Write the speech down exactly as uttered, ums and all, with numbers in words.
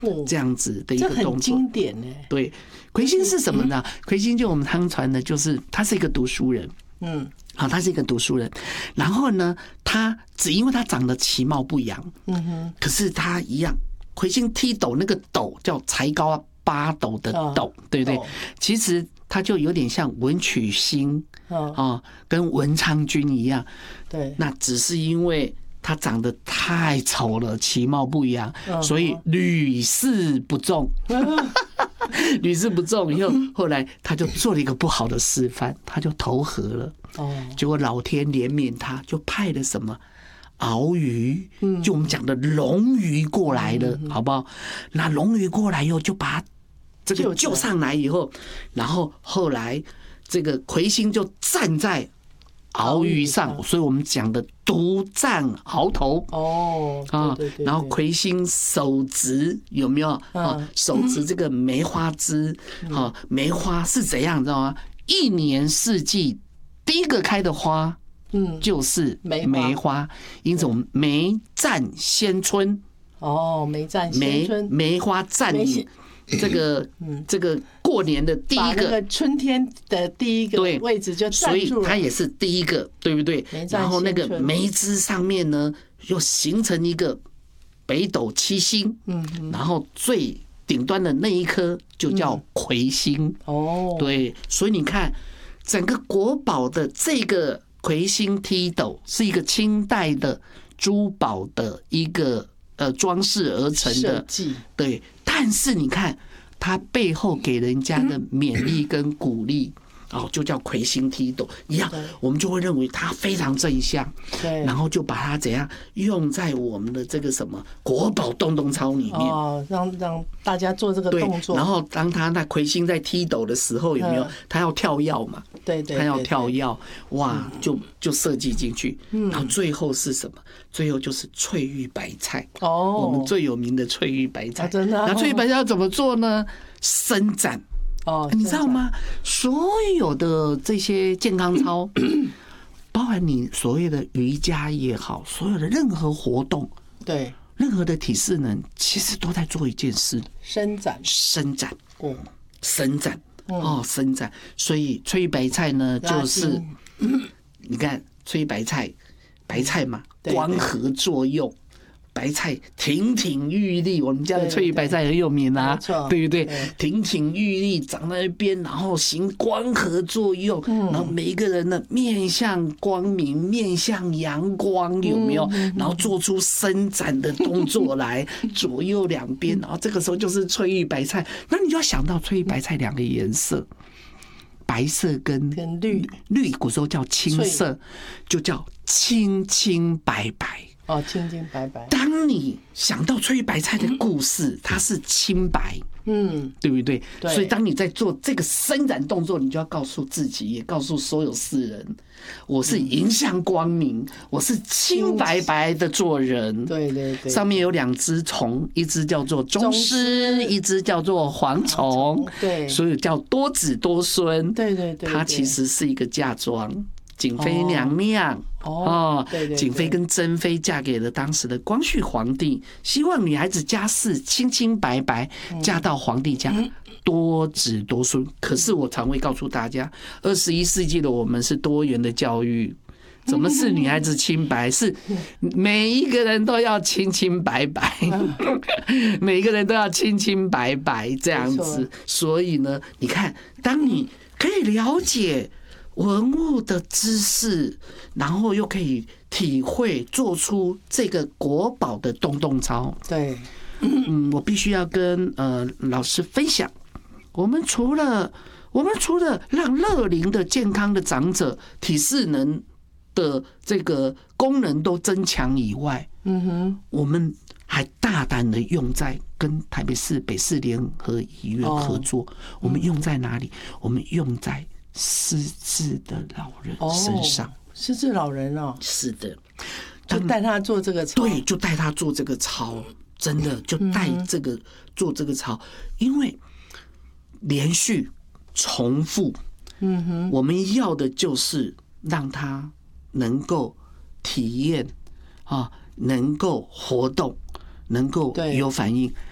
这样子的一个动作， 这很经典呢。 对，魁星是什么呢？魁星就我们汤传的，就是他是一个读书人，嗯，好，他是一个读书人，然后呢，他只因为他长得其貌不扬，嗯哼，可是他一样，魁星踢斗那个斗叫才高八斗的斗，对不对？其实他就有点像文曲星啊，跟文昌君一样，对，那只是因为他长得太丑了，其貌不扬，所以屡试不中。屡试不中以后，后来他就做了一个不好的示范，他就投河了。结果老天怜悯他，就派了什么鳌鱼，就我们讲的龙鱼过来了，好不好？那龙鱼过来以后，就把他这个救上来以后，然后后来这个魁星就站在鳌鱼上，所以我们讲的独占鳌头哦啊，然后魁星手执有没有啊？手执这个梅花枝啊，梅花是怎样知道吗？一年四季第一个开的花，嗯，就是梅花，因此我们梅占先春哦，梅占先春， 梅花占你这个这个过年的第一个春天的第一个位置就占住了， 所以它也是第一个，对不对？然后那个梅枝上面呢，又形成一个北斗七星，嗯，然后最顶端的那一颗就叫魁星哦，对，所以你看整个国宝的这个魁星踢斗是一个清代的珠宝的一个呃装饰而成的设计，对。但是你看，它背后给人家的勉励跟鼓励，哦，就叫魁星踢斗一样，我们就会认为它非常正向，对，然后就把它怎样用在我们的这个什么国宝洞洞操里面， 哦，让让大家做这个动作。 然后当他那魁星在踢斗的时候，有没有他要跳跃嘛？对对，他要跳跃，哇，就就设计进去。然后最后是什么？最后就是翠玉白菜哦，我们最有名的翠玉白菜，真的。那翠玉白菜要怎么做呢？伸展。哦，你知道吗？所有的这些健康操，包含你所谓的瑜伽也好，所有的任何活动，对，任何的体适能，其实都在做一件事： 伸展， 伸展，哦，伸展，哦，伸展。所以翠玉白菜呢，就是你看翠玉白菜，白菜嘛，光合作用。白菜亭亭玉立，我们家的翠玉白菜很有名啊，对不对？亭亭玉立长在那边，然后行光合作用，然后每一个人呢面向光明，面向阳光，有没有？然后做出伸展的动作来，左右两边，然后这个时候就是翠玉白菜，那你就要想到翠玉白菜两个颜色。白色跟绿，绿古时候叫青色，就叫清清白白。 哦，清清白白。 当你想到翠玉白菜的故事，它是清白，嗯，对不对？对。所以当你在做这个伸展动作，你就要告诉自己，也告诉所有世人，我是迎向光明，我是清白白的做人。对对对。上面有两只虫，一只叫做宗师，一只叫做蝗虫。对。所以叫多子多孙。对对对。它其实是一个嫁妆。景妃娘娘哦，景妃跟珍妃嫁给了当时的光绪皇帝，希望女孩子家世清清白白，嫁到皇帝家多子多孙。可是我常会告诉大家，二十一世纪的我们是多元的教育，怎么是女孩子清白？是每一个人都要清清白白，每一个人都要清清白白这样子。所以呢，你看，当你可以了解文物的知识，然后又可以体会做出这个国宝的洞洞操。对，嗯，我必须要跟呃老师分享，我们除了我们除了让乐龄的健康的长者体适能的这个功能都增强以外，嗯哼，我们还大胆的用在跟台北市北市联合医院合作，我们用在哪里？我们用在失智的老人身上。哦， 失智老人哦， 是的， 就带他做这个操。 对，就带他做这个操，真的就带这个、嗯、做这个操，因为连续重复，嗯哼，我们要的就是让他能够体验啊，能够活动，能够有反应。